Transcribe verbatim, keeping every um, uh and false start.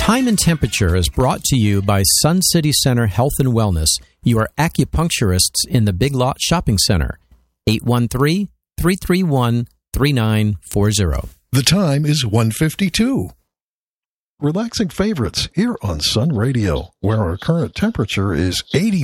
Time and Temperature is brought to you by Sun City Center Health and Wellness, your acupuncturists in the Big Lot Shopping Center. eight one three, three three one, three nine four zero. The time is one fifty-two. Relaxing favorites here on Sun Radio, where our current temperature is eighty.